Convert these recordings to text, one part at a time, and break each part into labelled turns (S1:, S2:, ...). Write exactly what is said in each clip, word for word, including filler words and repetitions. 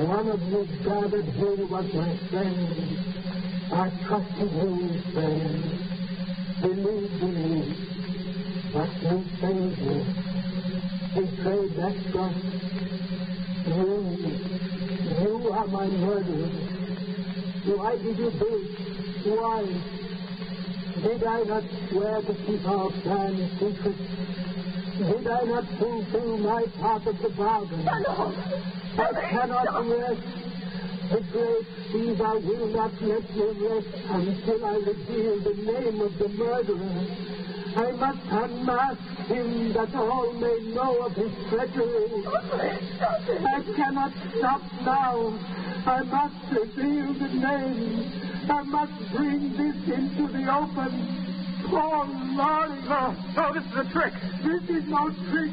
S1: One of you gathered here was my friend. I trusted you, friend. Believed in you. But you failed me. Betrayed that trust. You, you are my murderer. Why did you do it? Why? Did I not swear to keep our plan secret? Did I not fulfill my part of the bargain?
S2: No.
S1: I cannot rest. The great Caesar will not let me rest until I reveal the name of the murderer. I must unmask him that all may know of his treachery. I cannot stop now. I must reveal the name. I must bring this into the open. Paul Loring.
S3: No, no, this is a trick.
S1: This is no trick.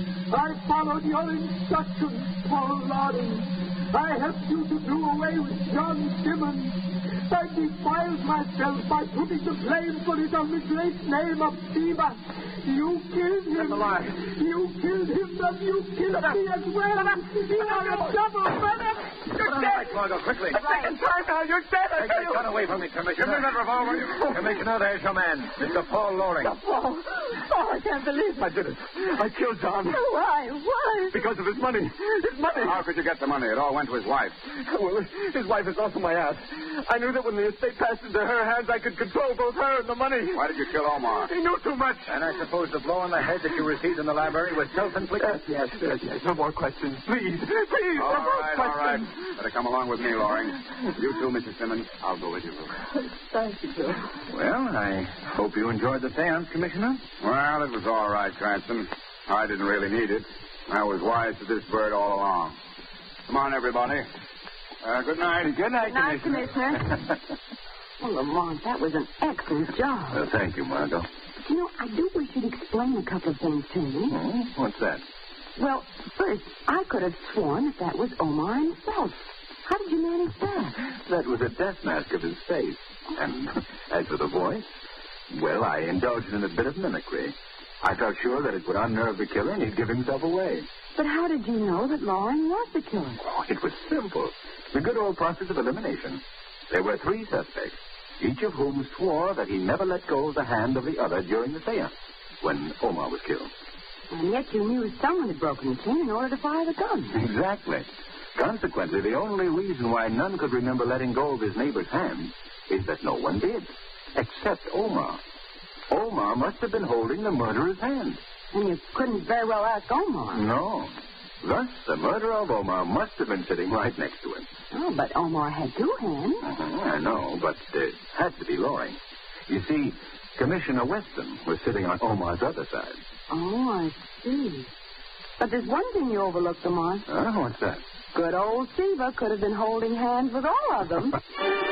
S1: I followed your instructions, Paul Loring. I helped you to do away with John Simmons. I defiled myself by putting the blame for it on the great name of Siva. You killed him.
S3: That's a lie.
S1: You killed him, and you killed me as well. You are a double murder.
S3: You're dead. Margot, quickly.
S2: The second time now, you're dead. I
S3: Take
S2: tell
S3: that
S2: you.
S3: gun away from me, Commissioner. Give me that revolver. Commissioner, there's your man, Mister Paul Loring.
S2: Oh, oh, I can't believe it.
S4: I did it. I killed John.
S2: Why? Why?
S4: Because of his money. His money.
S3: How could you get the money? It all went to his wife.
S4: Well, his wife is also my aunt. I knew that when the estate passed into her hands, I could control both her and the money.
S3: Why did you kill Omar?
S4: He knew too much.
S3: And I suppose the blow on the head that you received in the library was self-inflicted?
S4: Yes, yes, yes, yes. No more questions. Please, please,
S3: All
S4: no more
S3: right, all right.
S4: questions.
S3: Better come along with me, Loring. You too, Missus Simmons. I'll go with you.
S2: Thank you, sir.
S3: Well, I hope you enjoyed the seance, Commissioner. Well, it was all right, Cranston. I didn't really need it. I was wise to this bird all along. Come on, everybody. Uh, good night.
S4: Good night,
S2: Good night,
S4: Commissioner.
S2: Commissioner. Well, Lamont, that was an excellent job.
S3: Uh, thank you, Margot.
S2: You know, I do wish you'd explain a couple of things to me.
S3: Hmm? What's that?
S2: Well, first, I could have sworn that that was Omar himself. How did you manage that?
S3: That was a death mask of his face. And as for the voice, well, I indulged in a bit of mimicry. I felt sure that it would unnerve the killer and he'd give himself away.
S2: But how did you know that Loring was the killer?
S3: Oh, it was simple. The good old process of elimination. There were three suspects, each of whom swore that he never let go of the hand of the other during the seance, when Omar was killed.
S2: And yet you knew someone had broken the chain in order to fire the gun.
S3: Exactly. Consequently, the only reason why none could remember letting go of his neighbor's hand is that no one did, except Omar. Omar must have been holding the murderer's hand.
S2: And you couldn't very well ask Omar.
S3: No. Thus, the murderer of Omar must have been sitting right next to him.
S2: Oh, but Omar had two hands.
S3: Uh-huh, I know, but it had to be Loring. You see, Commissioner Weston was sitting on Omar's other side.
S2: Oh, I see. But there's one thing you overlooked, Lamont.
S3: Oh, what's that?
S2: Good old Siva could have been holding hands with all of them.